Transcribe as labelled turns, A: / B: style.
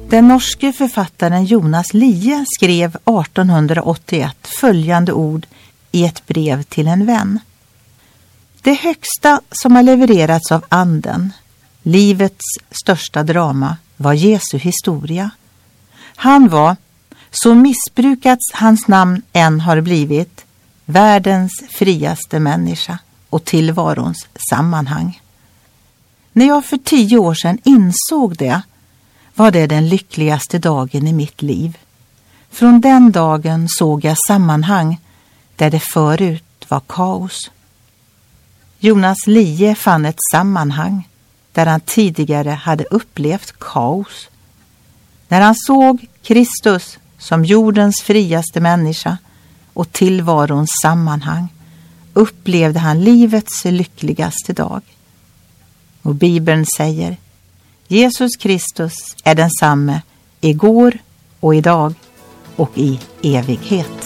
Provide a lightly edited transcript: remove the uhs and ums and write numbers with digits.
A: Den norske författaren Jonas Lie skrev 1881 följande ord i ett brev till en vän. Det högsta som har levererats av anden, livets största drama, var Jesu historia. Han var, så missbrukats hans namn än har blivit, världens friaste människa och tillvarons sammanhang. När jag för 10 år sedan insåg det, var det den lyckligaste dagen i mitt liv. Från den dagen såg jag sammanhang där det förut var kaos. Jonas Lie fann ett sammanhang där han tidigare hade upplevt kaos. När han såg Kristus som jordens friaste människa och tillvarons sammanhang upplevde han livets lyckligaste dag. Och Bibeln säger: Jesus Kristus är densamme igår och idag och i evighet.